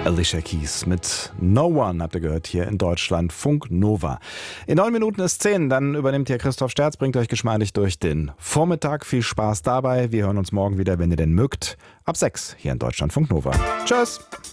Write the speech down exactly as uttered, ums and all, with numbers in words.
Alicia Keys mit No One habt ihr gehört hier in Deutschland Funk Nova. In neun Minuten ist zehn, dann übernimmt hier Christoph Sterz, bringt euch geschmeidig durch den Vormittag. Viel Spaß dabei. Wir hören uns morgen wieder, wenn ihr denn mögt, ab sechs hier in Deutschland Funk Nova. Tschüss!